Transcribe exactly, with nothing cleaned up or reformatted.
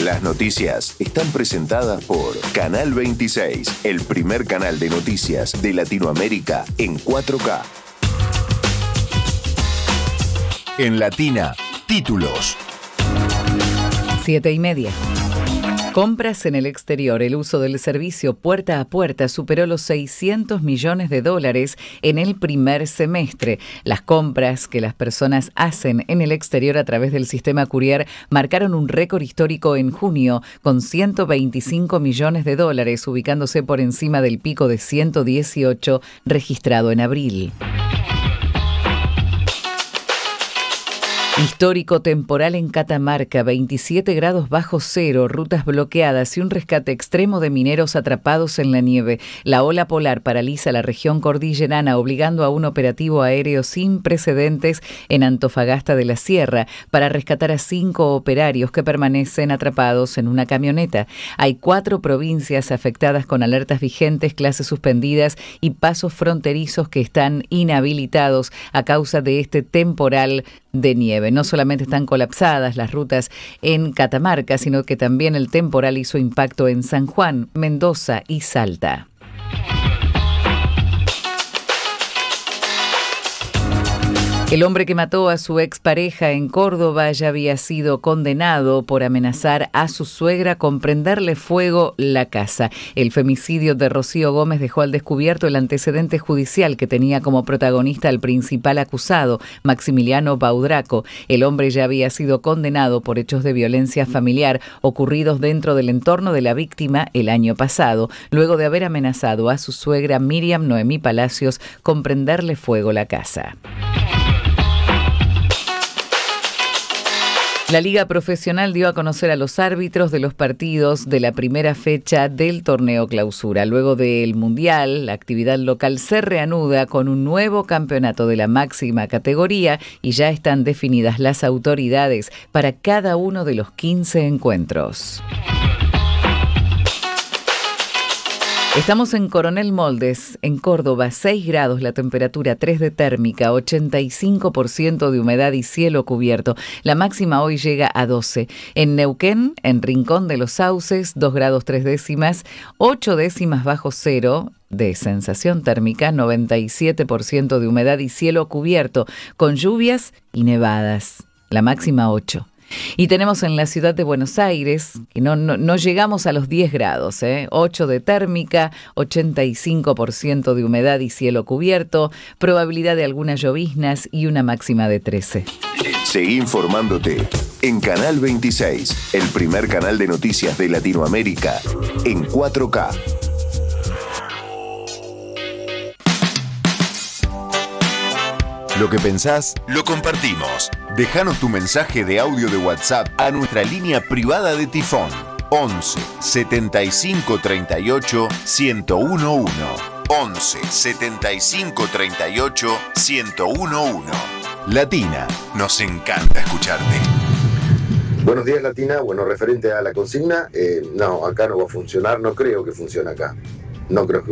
Las noticias están presentadas por Canal veintiséis, el primer canal de noticias de Latinoamérica en cuatro K. En Latina, títulos. Siete y media. Compras en el exterior. El uso del servicio puerta a puerta superó los seiscientos millones de dólares en el primer semestre. Las compras que las personas hacen en el exterior a través del sistema Courier marcaron un récord histórico en junio con ciento veinticinco millones de dólares, ubicándose por encima del pico de ciento dieciocho registrado en abril. Histórico temporal en Catamarca, veintisiete grados bajo cero, rutas bloqueadas y un rescate extremo de mineros atrapados en la nieve. La ola polar paraliza la región cordillerana, obligando a un operativo aéreo sin precedentes en Antofagasta de la Sierra para rescatar a cinco operarios que permanecen atrapados en una camioneta. Hay cuatro provincias afectadas con alertas vigentes, clases suspendidas y pasos fronterizos que están inhabilitados a causa de este temporal de nieve. No solamente están colapsadas las rutas en Catamarca, sino que también el temporal hizo impacto en San Juan, Mendoza y Salta. El hombre que mató a su expareja en Córdoba ya había sido condenado por amenazar a su suegra con prenderle fuego la casa. El femicidio de Rocío Gómez dejó al descubierto el antecedente judicial que tenía como protagonista al principal acusado, Maximiliano Baudraco. El hombre ya había sido condenado por hechos de violencia familiar ocurridos dentro del entorno de la víctima el año pasado, luego de haber amenazado a su suegra Miriam Noemí Palacios con prenderle fuego la casa. La Liga Profesional dio a conocer a los árbitros de los partidos de la primera fecha del torneo Clausura. Luego del Mundial, la actividad local se reanuda con un nuevo campeonato de la máxima categoría y ya están definidas las autoridades para cada uno de los quince encuentros. Estamos en Coronel Moldes, en Córdoba, seis grados la temperatura, tres de térmica, ochenta y cinco por ciento de humedad y cielo cubierto. La máxima hoy llega a doce. En Neuquén, en Rincón de los Sauces, dos grados tres décimas, ocho décimas bajo cero de sensación térmica, noventa y siete por ciento de humedad y cielo cubierto, con lluvias y nevadas. La máxima ocho. Y tenemos en la ciudad de Buenos Aires, que no, no, no llegamos a los diez grados, ¿eh? ocho de térmica, ochenta y cinco por ciento de humedad y cielo cubierto, probabilidad de algunas lloviznas y una máxima de trece. Seguí informándote en Canal veintiséis, el primer canal de noticias de Latinoamérica en cuatro K. Lo que pensás, lo compartimos. Déjanos tu mensaje de audio de WhatsApp a nuestra línea privada de Tifón. once setenta y cinco treinta y ocho ciento uno. once setenta y cinco treinta y ocho ciento uno. Latina, nos encanta escucharte. Buenos días, Latina. Bueno, referente a la consigna, eh, no, acá no va a funcionar. No creo que funcione acá. No creo que